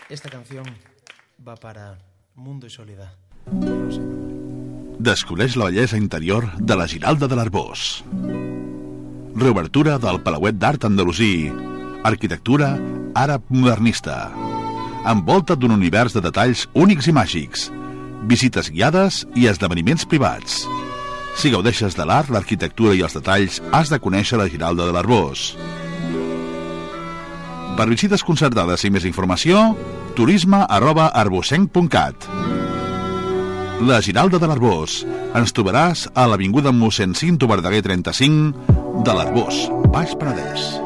Esta canción va para Mundo y Soledad. Descobreix la bellesa interior de la Giralda de l'Arboç. Reobertura del Palauet d'Art Andalusí. Arquitectura àrab modernista. Envolta d'un univers de detalls únics i màgics. Visites guiades i esdeveniments privats. Si gaudeixes de l'art, l'arquitectura i els detalls, has de conèixer la Giralda de l'Arboç. Per visites concertades i més informació, turisme@arbocenc.cat. La Giralda de l'Arboç. Ens trobaràs a l'avinguda mossèn Cinto Verdaguer 35 de l'Arboç, Baix Penedès.